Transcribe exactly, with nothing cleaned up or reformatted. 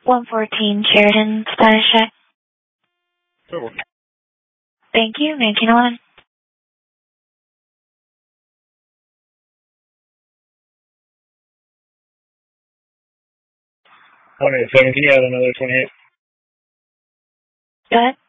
one fourteen Sheridan, status check. Sure. Thank you, nineteen eleven. one eight seven, can you add another twenty-eight? Go ahead.